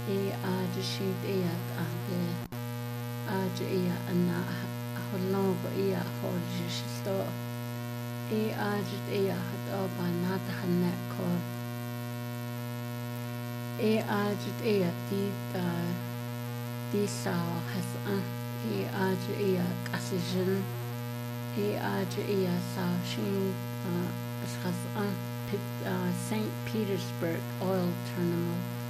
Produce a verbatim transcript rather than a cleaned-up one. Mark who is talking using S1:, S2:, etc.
S1: e a de sheet e a de a de e a holong e a holjisto e a de e a hat oba nata hanet ko e a de e a di da di sa has a e a de e a kasijin e a de e a sa shin has a Saint Petersburg oil terminal